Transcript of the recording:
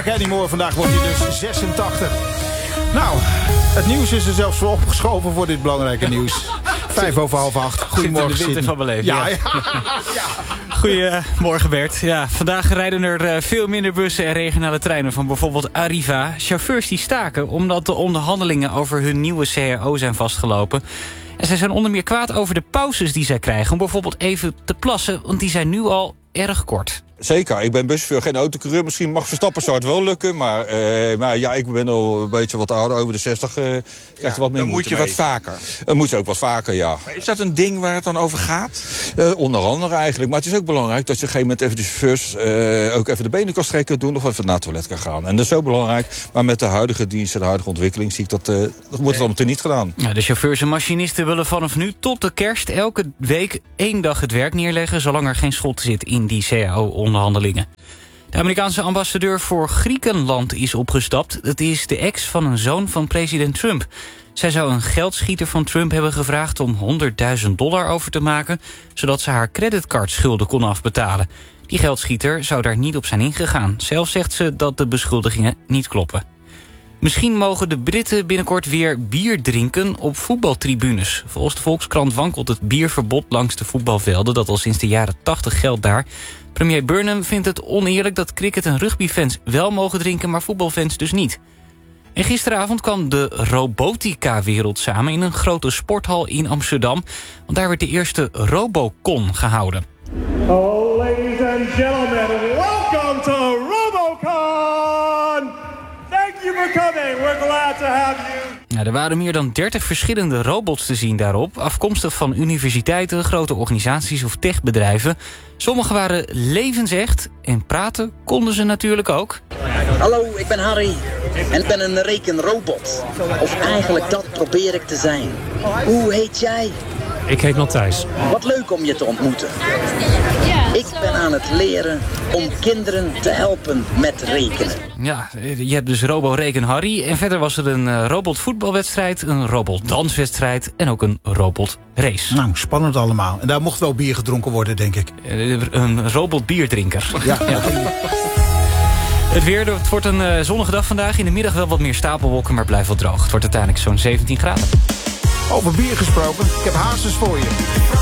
anymore. Vandaag wordt hij dus 86. Nou, het nieuws is er zelfs voor opgeschoven voor dit belangrijke nieuws. 7:05. Goedemorgen, Zit in de wind van mijn leven. Ja. Goedemorgen, Bert. Ja, vandaag rijden er veel minder bussen en regionale treinen van bijvoorbeeld Arriva. Chauffeurs die staken omdat de onderhandelingen over hun nieuwe CAO zijn vastgelopen. En zij zijn onder meer kwaad over de pauzes die zij krijgen om bijvoorbeeld even te plassen, want die zijn nu al erg kort. Zeker, ik ben buschauffeur, geen autocoureur. Misschien mag Verstappen zou het wel lukken. Maar ja, ik ben al een beetje wat ouder, over de 60. Krijgt er wat meer dan moet je mee. wat vaker. Dan moet je ook wat vaker, ja. Maar is dat een ding waar het dan over gaat? Onder andere eigenlijk. Maar het is ook belangrijk dat je op een gegeven moment even de chauffeurs ook even de benen kan strekken doen of even naar het toilet kan gaan. En dat is zo belangrijk. Maar met de huidige diensten, de huidige ontwikkeling, zie ik dat wordt het allemaal teniet gedaan. Ja, de chauffeurs en machinisten willen vanaf nu tot de kerst elke week 1 dag het werk neerleggen, zolang er geen schot zit in die CAO-onderhandelingen. De Amerikaanse ambassadeur voor Griekenland is opgestapt. Het is de ex van een zoon van president Trump. Zij zou een geldschieter van Trump hebben gevraagd om $100.000 over te maken, zodat ze haar creditcardschulden kon afbetalen. Die geldschieter zou daar niet op zijn ingegaan. Zelf zegt ze dat de beschuldigingen niet kloppen. Misschien mogen de Britten binnenkort weer bier drinken op voetbaltribunes. Volgens de Volkskrant wankelt het bierverbod langs de voetbalvelden, dat al sinds de jaren 80 geldt daar. Premier Burnham vindt het oneerlijk dat cricket- en rugbyfans wel mogen drinken, maar voetbalfans dus niet. En gisteravond kwam de robotica-wereld samen in een grote sporthal in Amsterdam, want daar werd de eerste Robocon gehouden. Oh, ladies and gentlemen, welcome to Robocon! Thank you for coming. We're glad to have you. Ja, er waren meer dan 30 verschillende robots te zien daarop, afkomstig van universiteiten, grote organisaties of techbedrijven. Sommige waren levensecht en praten konden ze natuurlijk ook. Hallo, ik ben Harry en ik ben een rekenrobot. Of eigenlijk dat probeer ik te zijn. Hoe heet jij? Ik heet Matthijs. Wat leuk om je te ontmoeten. Ik ben aan het leren om kinderen te helpen met rekenen. Ja, je hebt dus Robo-Reken Harry. En verder was er een robotvoetbalwedstrijd, een robotdanswedstrijd en ook een robotrace. Nou, spannend allemaal. En daar mocht wel bier gedronken worden, denk ik. Een robotbierdrinker. Ja. Het weer, het wordt een zonnige dag vandaag. In de middag wel wat meer stapelwolken, maar blijft wel droog. Het wordt uiteindelijk zo'n 17 graden. Over bier gesproken, ik heb hazes voor je.